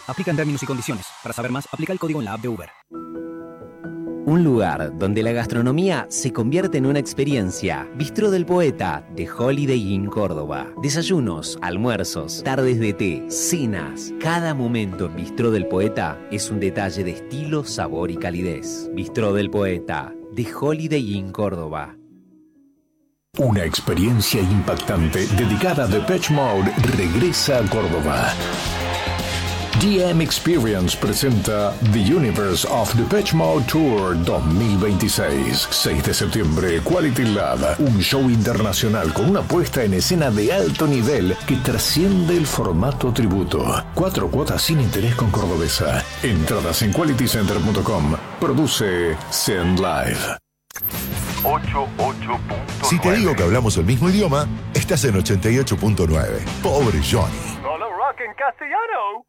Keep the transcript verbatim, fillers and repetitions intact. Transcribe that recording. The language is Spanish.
Aplican términos y condiciones. Para saber más, aplica el código en la app de Uber. Un lugar donde la gastronomía se convierte en una experiencia. Bistró del Poeta, de Holiday Inn Córdoba. Desayunos, almuerzos, tardes de té, cenas. Cada momento en Bistró del Poeta es un detalle de estilo, sabor y calidez. Bistró del Poeta, de Holiday Inn Córdoba. Una experiencia impactante dedicada a Depeche Mode regresa a Córdoba. D M Experience presenta The Universe of Depeche Mode Tour dos mil veintiséis. seis de septiembre, Quality Lab. Un show internacional con una puesta en escena de alto nivel que trasciende el formato tributo. Cuatro cuotas sin interés con Cordobesa. Entradas en quality center punto com. Produce Send Live. ochenta y ocho punto nueve. Si te digo que hablamos el mismo idioma, estás en ochenta y ocho punto nueve. Pobre Johnny. Solo rock en castellano.